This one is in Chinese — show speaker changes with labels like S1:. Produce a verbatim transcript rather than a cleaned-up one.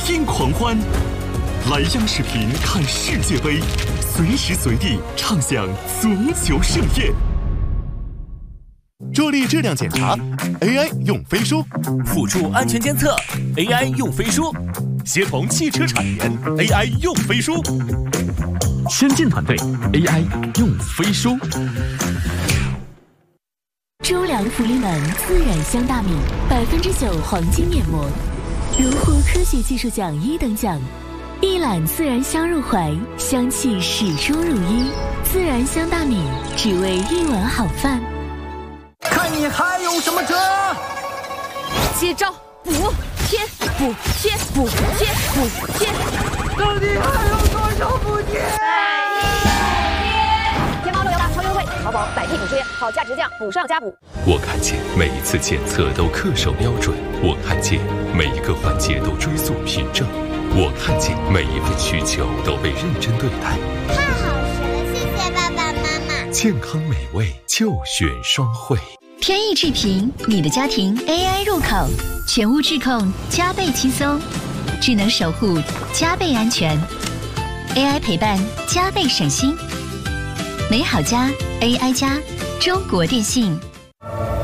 S1: 天狂欢。来央视频看世界杯，随时随地畅享足球盛宴。
S2: 助力质量检查 ，A I 用飞书；
S3: 辅助安全监测 ，A I 用飞书；协同汽车产研 ，A I 用飞书。
S1: 先进团队 A I 用飞书。
S4: 周良福利满自然香大米，百分之九黄金面膜，荣获科学技术奖一等奖。一揽自然香入怀，香气始终如一。自然香大米，只为一碗好饭。
S5: 看你还有什么辙？
S6: 接招，补贴，补贴，补贴，补贴。
S5: 到底还有多少补贴？
S6: 天猫乐游大超优惠，淘宝百亿补贴，好价直降，补上加补。
S7: 我看见每一次检测都恪守标准，我看见每一个环节都追溯凭证，我看见每一份需求都被认真对待。
S8: 太好吃了，谢谢爸爸妈妈。
S7: 健康美味就选双汇。
S9: 天意智频，你的家庭 A I 入口，全屋智控加倍轻松，智能守护加倍安全 ，A I 陪伴加倍省心。美好家 A I 家，中国电信。